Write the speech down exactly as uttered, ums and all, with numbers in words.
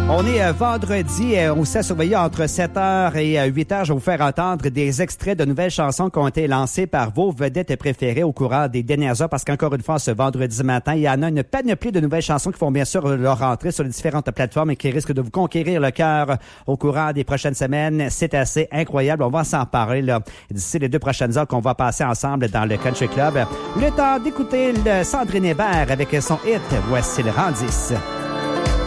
On est euh, vendredi, euh, on s'est surveillé entre sept heures et euh, huit heures. Je vais vous faire entendre des extraits de nouvelles chansons qui ont été lancées par vos vedettes préférées au courant des dernières heures, parce qu'encore une fois, ce vendredi matin, il y en a une panoplie de nouvelles chansons qui font bien sûr leur entrée sur les différentes plateformes et qui risquent de vous conquérir le cœur au courant des prochaines semaines. C'est assez incroyable. On va s'en parler là d'ici les deux prochaines heures qu'on va passer ensemble dans le Country Club. Le temps d'écouter le Sandrine Hébert avec son hit. Voici le Randis.